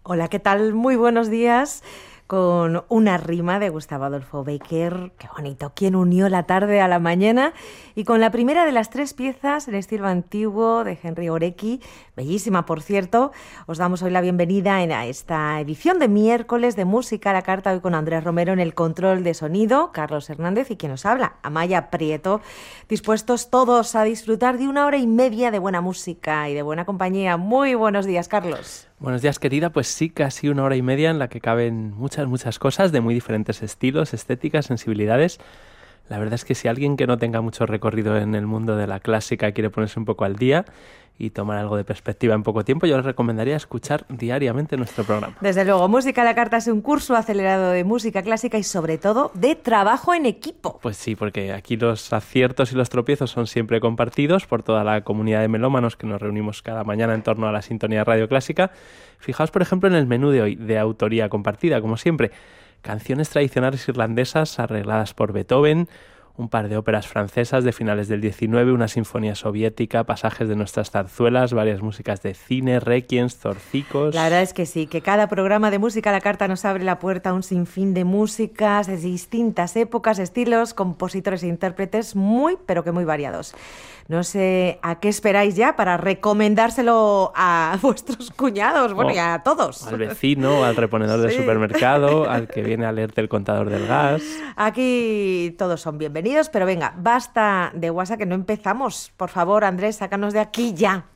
Hola, ¿qué tal? Muy buenos días. Con una rima de Gustavo Adolfo Bécquer, qué bonito, quien unió la tarde a la mañana, y con la primera de las 3 piezas en estilo antiguo de Henry Orecki, bellísima por cierto. Os damos hoy la bienvenida a esta edición de miércoles de Música a la Carta, hoy con Andrés Romero en el control de sonido, Carlos Hernández y quien nos habla, Amaya Prieto, dispuestos todos a disfrutar de 1 hora y media de buena música y de buena compañía. Muy buenos días, Carlos. Buenos días, querida. Pues sí, casi 1 hora y media en la que caben muchas cosas de muy diferentes estilos, estéticas, sensibilidades. La verdad es que si alguien que no tenga mucho recorrido en el mundo de la clásica quiere ponerse un poco al día y tomar algo de perspectiva en poco tiempo, yo les recomendaría escuchar diariamente nuestro programa. Desde luego, Música a la Carta es un curso acelerado de música clásica y sobre todo de trabajo en equipo. Pues sí, porque aquí los aciertos y los tropiezos son siempre compartidos por toda la comunidad de melómanos que nos reunimos cada mañana en torno a la sintonía de Radio Clásica. Fijaos, por ejemplo, en el menú de hoy, de autoría compartida, como siempre. Canciones tradicionales irlandesas arregladas por Beethoven, un par de óperas francesas de finales del 19, una sinfonía soviética, pasajes de nuestras zarzuelas, varias músicas de cine, requiems, zorcicos... La verdad es que sí, que cada programa de Música a la Carta nos abre la puerta a un sinfín de músicas de distintas épocas, estilos, compositores e intérpretes muy, pero que muy variados. No sé a qué esperáis ya para recomendárselo a vuestros cuñados, bueno, y a todos. Al vecino, al reponedor del supermercado, al que viene a leerte el contador del gas. Aquí todos son bienvenidos, pero venga, basta de guasa que no empezamos. Por favor, Andrés, sácanos de aquí ya.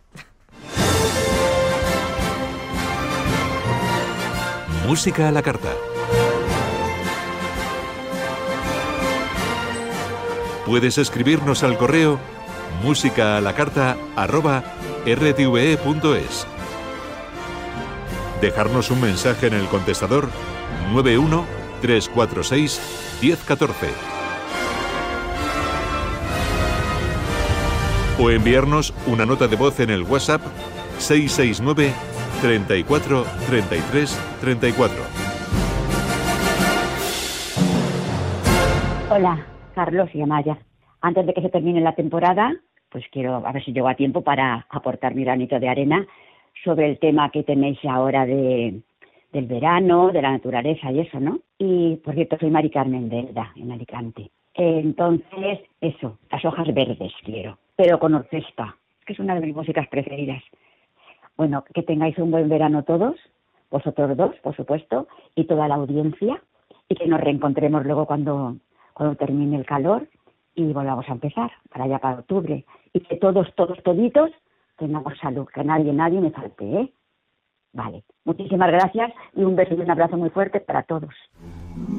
Música a la Carta. Puedes escribirnos al correo musicaalacarta@rtve.es. Dejarnos un mensaje en el contestador 91 346 1014. O enviarnos una nota de voz en el WhatsApp 669 34 33 34. Hola, Carlos y Amaya. Antes de que se termine la temporada, pues quiero a ver si llego a tiempo para aportar mi granito de arena sobre el tema que tenéis ahora del verano, de la naturaleza y eso, ¿no? Y, por cierto, soy Mari Carmen de Elda, en Alicante. Entonces, eso, las hojas verdes quiero, pero con orquesta, que es una de mis músicas preferidas. Bueno, que tengáis un buen verano todos, vosotros dos, por supuesto, y toda la audiencia, y que nos reencontremos luego cuando termine el calor y volvamos a empezar, para allá para octubre. Y que toditos tengamos salud, que nadie me falte, ¿eh? Vale, muchísimas gracias y un beso y un abrazo muy fuerte para todos.